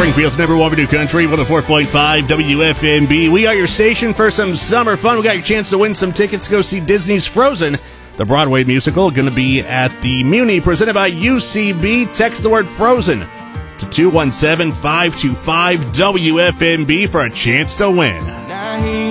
Springfield's number one new country with a 4.5 WFMB. We are your station for some summer fun. We got your chance to win some tickets to go see Disney's Frozen, the Broadway musical, going to be at the Muni, presented by UCB. Text the word Frozen to 217-525-WFMB for a chance to win.